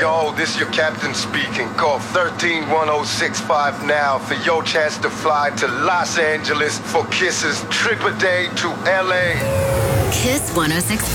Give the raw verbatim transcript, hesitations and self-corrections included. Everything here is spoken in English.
Yo, this your captain speaking. Call thirteen one oh six five now for your chance to fly to Los Angeles for Kiss's trip a day to L A. Kiss one oh six.